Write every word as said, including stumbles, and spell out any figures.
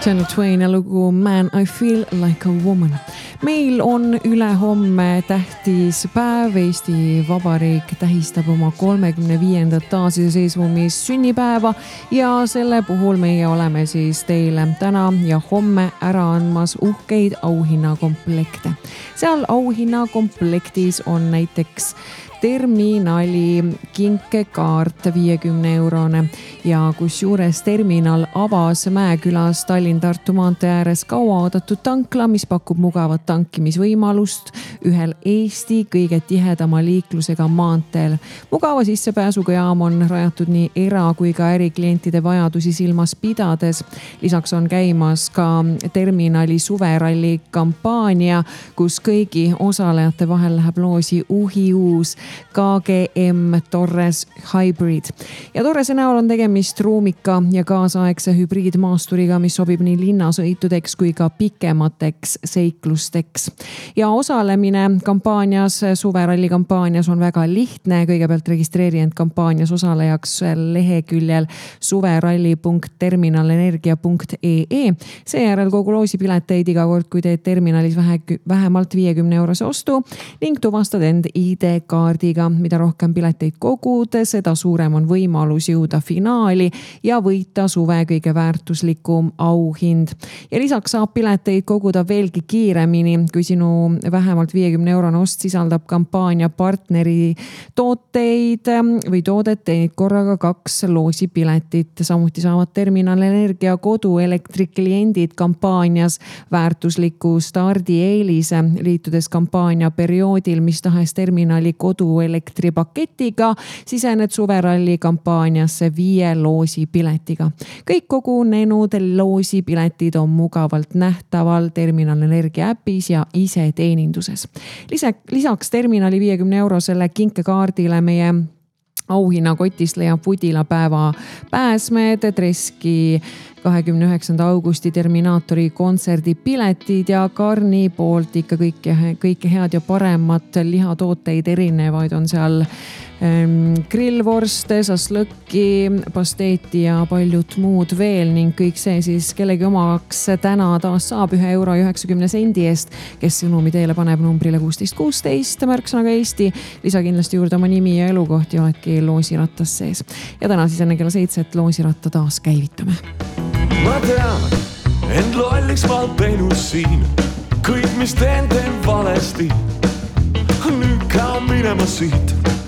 Shania Twain ja lugu Man, I Feel Like a Woman. Meil on ülehomme tähtis päev. Eesti Vabariik tähistab oma kolmekümne viiendat taasiseseisvumis sünnipäeva ja selle puhul meie oleme siis teile täna ja homme ära andmas uhkeid auhinnakomplekte. Seal auhinnakomplektis on näiteks Terminali kinkekaart viiekümne eurone ja kus juures terminal avas Mäekülas Tallinn-Tartu maantee ääres kaua oodatud tankla, mis pakub mugavat tankimisvõimalust ühel Eesti kõige tihedama liiklusega maanteel. Mugava sissepääsuga jaam on rajatud nii era- kui ka äriklientide vajadusi silmas pidades. Lisaks on käimas ka terminali suveralli kampaania, kus kõigi osalejate vahel läheb loosi uhi uus K G M Torres Hybrid. Ja Torrese näol on tegemist ruumika ja kaasaegse hübriidmaasturiga, mis sobib nii linnasõitudeks kui ka pikemateks seiklusteks. Ja osalemine kampaanias, suveralli kampaanias on väga lihtne. Kõigepealt registreeri end kampaanias osalejaks leheküljel suveralli punkt terminalenergia punkt ee e. Seejärel kogu loosipileteid iga kord, kui teed terminalis vähe, vähemalt viiekümne eurose ostu ning tuvastad end I D-kaardiga. Mida rohkem pileteid kogud, seda suurem on võimalus jõuda finaali ja võita suve kõige väärtuslikum auhind. Ja lisaks saab pileteid koguda veelgi kiiremini, kui sinu vähemalt viiekümne eurone ost sisaldab kampaania partneri tooteid või toodet, teenid korraga kaks loosipiletit. Samuti saavad Terminalenergia koduelektrikliendid kampaanias väärtusliku stardieelise, liitudes kampaania perioodil, mis tahes terminali kodu elektripaketiga, sisened suveralli kampaaniasse viie loosipiletiga. Kõik kogunenud loosipiletid on mugavalt nähtaval Terminalenergia äpis ja ise teeninduses. Lisaks terminali viiekümne eurosele kinkekaardile meie auhinnakotist leiab Pudilapäeva pääsmed, Treski kahekümne üheksanda augusti Terminaatori kontserdi piletid ja Karni poolt ikka kõike, kõike head ja paremat lihatooteid erinevaid on seal ähm, grillvorste, saslõkki, pasteeti ja paljud muud veel ning kõik see siis kellegi omaks täna taas saab ühe euro ja üheksakümne sendi eest, kes sõnumi teele paneb numbrile kuusteist kuusteist märksõnaga Eesti. Lisa kindlasti juurde oma nimi ja elukoht ja oledki loosirattas sees. Ja täna siis enne kella seitset loosiratta taas käivitame. Ma tean, end lolliks ma teinud siin. Kõik, mis teen, teen valesti. Nüüd ka minema siit.